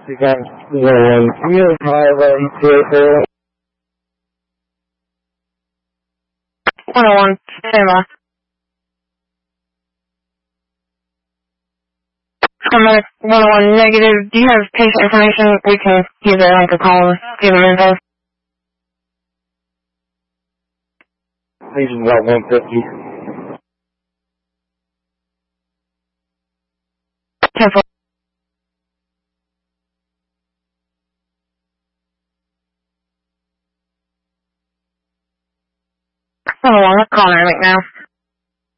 You got 112, 101, stand by. Paramedic 101 negative. Do you have patient information? We can give that like a call and give them info. Patient's about 150. 10-4. Oh, I'm calling right now.